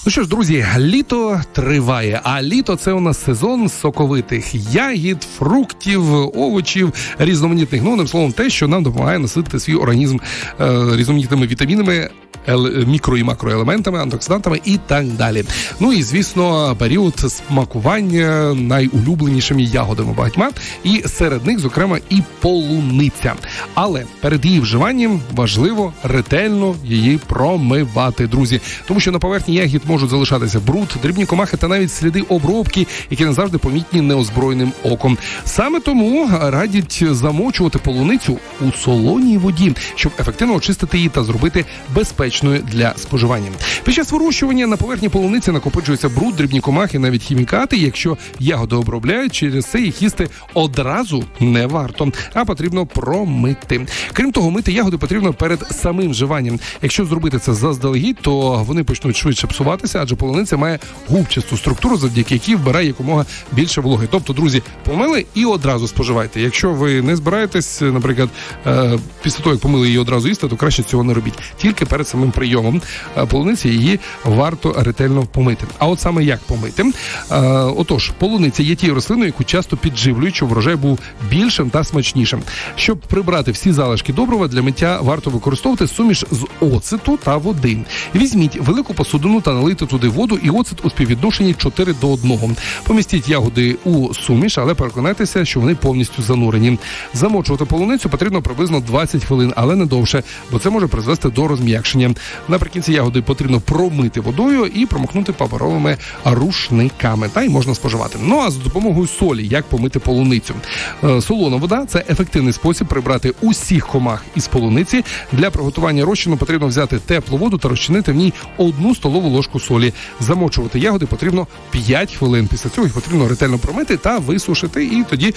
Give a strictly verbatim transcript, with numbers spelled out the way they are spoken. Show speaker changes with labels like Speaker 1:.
Speaker 1: Ну що ж, друзі, літо триває, а літо – це у нас сезон соковитих ягід, фруктів, овочів, різноманітних, ну, одним словом, те, що нам допомагає наситити свій організм е, різноманітними вітамінами, мікро- і макроелементами, антиоксидантами і так далі. Ну і, звісно, період смакування найулюбленішими ягодами багатьма, і серед них, зокрема, і полуниця. Але перед її вживанням важливо ретельно її промивати, друзі. Тому що на поверхні ягід можуть залишатися бруд, дрібні комахи та навіть сліди обробки, які не завжди помітні неозброєним оком. Саме тому радять замочувати полуницю у солоній воді, щоб ефективно очистити її та зробити безпечною для споживання. Під час вирощування на поверхні полуниці накопичується бруд, дрібні комахи, навіть хімікати. Якщо ягоди обробляють, через це їх їсти одразу не варто, а потрібно промити. Крім того, мити ягоди потрібно перед самим вживанням. Якщо зробити це заздалегідь, то вони почнуть швидше псуватися, адже полуниця має губчасту структуру, завдяки якій вбирає якомога більше вологи. Тобто, друзі, помили і одразу споживайте. Якщо ви не збираєтесь, наприклад, після того, як помили її одразу їсти, то краще цього не робіть. Тільки перед самим прийомом полуниці її варто ретельно помити. А от саме як помити? Отож, полуниця є тією рослиною, яку часто підживлюють, щоб врожай був більшим та смачнішим. Щоб прибрати всі залишки добрива, для миття варто використовувати суміш з оцету та води. Візьміть велику посудину та налийте туди воду і оцет у співвідношенні чотири до одного. Помістіть ягоди у суміш, але переконайтеся, що вони повністю занурені. Замочувати полуницю потрібно приблизно двадцять хвилин, але не довше, бо це може призвести до розм'якшення. Наприкінці ягоди потрібно промити водою і промокнути паперовими рушниками. Та й можна споживати. Ну а за допомогою солі, як помити полуницю? Солона вода – це ефективний спосіб прибрати усіх комах із полуниці. Для приготування розчину потрібно взяти теплу воду та розчинити в ній одну столову ложку солі. Замочувати ягоди потрібно п'ять хвилин. Після цього їх потрібно ретельно промити та висушити, і тоді